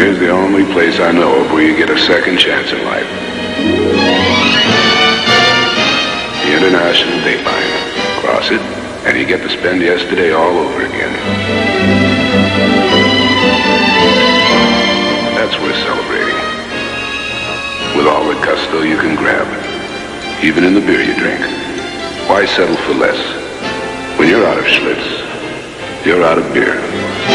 Here's the only place I know of where you get a second chance in life. The International Date Line. Cross it, and you get to spend yesterday all over again. That's worth celebrating. With all the gusto you can grab, even in the beer you drink. Why settle for less? When you're out of Schlitz, you're out of beer.